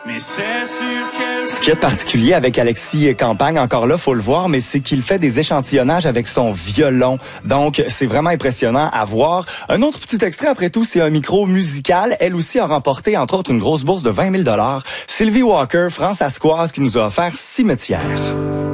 Mais c'est sûr qu'elle... Ce qui est particulier avec Alexis Campagne, encore là, faut le voir, mais c'est qu'il fait des échantillonnages avec son violon. Donc, c'est vraiment impressionnant à voir. Un autre petit extrait, après tout, c'est un micro musical. Elle aussi a remporté, entre autres, une grosse bourse de 20 000 $. Sylvie Walker, françaiscoise, qui nous a offert Cimetière.